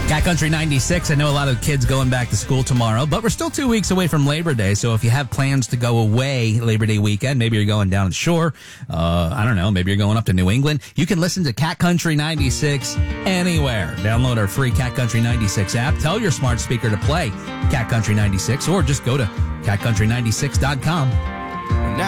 Cat Country 96. I know a lot of kids going back to school tomorrow, but we're still 2 weeks away from Labor Day. So if you have plans to go away Labor Day weekend, maybe you're going down shore. I don't know. Maybe you're going up to New England. You can listen to Cat Country 96 anywhere. Download our free Cat Country 96 app. Tell your smart speaker to play Cat Country 96 or just go to catcountry96.com.